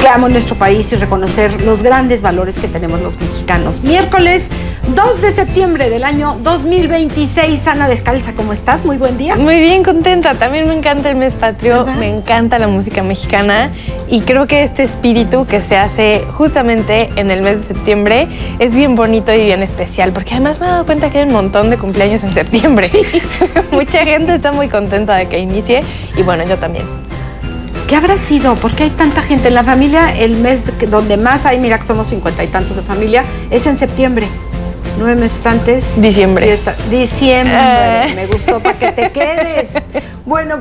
que amo nuestro país y reconocer los grandes valores que tenemos los mexicanos. Miércoles 2 de septiembre del año 2026. Ana Descalza, ¿cómo estás? Muy buen día. Muy bien, contenta. También me encanta el mes patrio, ¿verdad? Me encanta la música mexicana y creo que este espíritu que se hace justamente en el mes de septiembre es bien bonito y bien especial, porque además me he dado cuenta que hay un montón de cumpleaños en septiembre. Mucha gente está muy contenta de que inicie y bueno, yo también. ¿Qué habrá sido? ¿Por qué hay tanta gente? En la familia, el mes donde más hay, mira que somos 50 y tantos de familia, es en septiembre. 9 meses antes. Diciembre. Diciembre. Me gustó para que te quedes. Bueno.